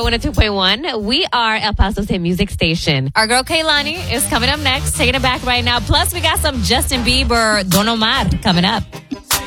Joy 102.1. We are El Paso's hit music station. Our girl Kaylani is coming up next, taking it back right now. Plus, we got some Justin Bieber, Don Omar coming up.